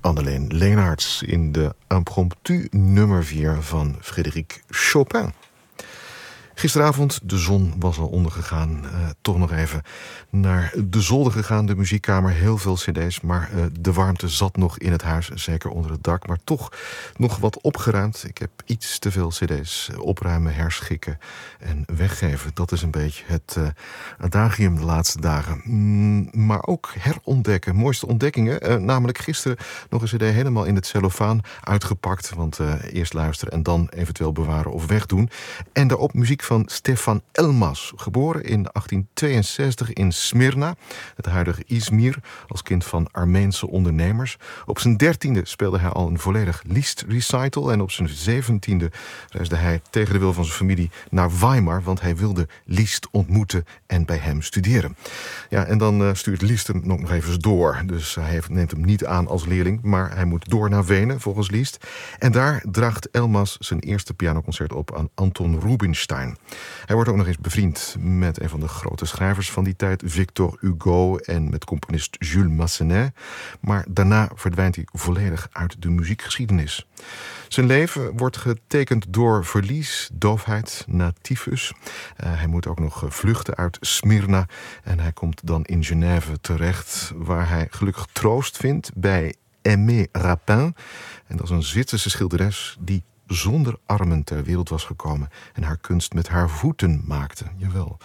Anneleen Leenaerts in de impromptu nummer 4 van Frédéric Chopin. Gisteravond, de zon was al ondergegaan. Toch nog even naar de zolder gegaan, de muziekkamer. Heel veel cd's, maar de warmte zat nog in het huis. Zeker onder het dak, maar toch nog wat opgeruimd. Ik heb iets te veel cd's opruimen, herschikken en weggeven. Dat is een beetje het adagium de laatste dagen. Maar ook herontdekken, mooiste ontdekkingen. Namelijk gisteren nog een cd helemaal in het cellofaan uitgepakt. Want eerst luisteren en dan eventueel bewaren of wegdoen. En daarop muziek van Stefan Elmas, geboren in 1862 in Smyrna, het huidige Izmir, als kind van Armeense ondernemers. Op zijn 13e speelde hij al een volledig Liszt recital en op zijn 17e reisde hij tegen de wil van zijn familie naar Weimar, want hij wilde Liszt ontmoeten en bij hem studeren. Ja, en dan stuurt Liszt hem nog even door. Dus hij neemt hem niet aan als leerling, maar hij moet door naar Wenen, volgens Liszt. En daar draagt Elmas zijn eerste pianoconcert op aan Anton Rubinstein. Hij wordt ook nog eens bevriend met een van de grote schrijvers van die tijd, Victor Hugo, en met componist Jules Massenet. Maar daarna verdwijnt hij volledig uit de muziekgeschiedenis. Zijn leven wordt getekend door verlies, doofheid, na tyfus. Hij moet ook nog vluchten uit Smyrna en hij komt dan in Genève terecht, waar hij gelukkig troost vindt bij Aimée Rapin. En dat is een Zwitserse schilderes die zonder armen ter wereld was gekomen en haar kunst met haar voeten maakte. Jawel.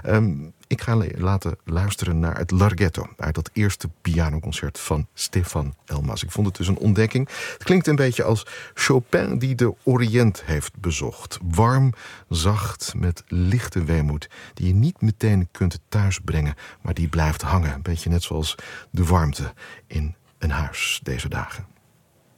Ik ga laten luisteren naar het Larghetto uit dat eerste pianoconcert van Stefan Elmas. Ik vond het dus een ontdekking. Het klinkt een beetje als Chopin die de Oriënt heeft bezocht. Warm, zacht, met lichte weemoed, die je niet meteen kunt thuisbrengen, maar die blijft hangen. Een beetje net zoals de warmte in een huis deze dagen.